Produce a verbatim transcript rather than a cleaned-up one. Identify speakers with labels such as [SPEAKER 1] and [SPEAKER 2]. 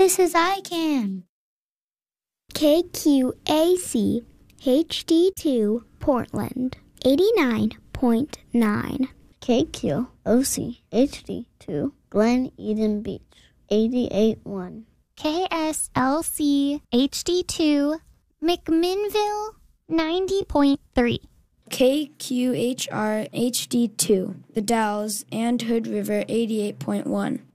[SPEAKER 1] This is iCam.
[SPEAKER 2] K Q A C H D two Portland, eighty-nine point nine.
[SPEAKER 3] K Q O C H D two Glen Eden Beach, eighty-eight point one.
[SPEAKER 4] K S L C H D two McMinnville, ninety point three.
[SPEAKER 5] K Q H R H D two The Dalles and Hood River, eighty-eight point one.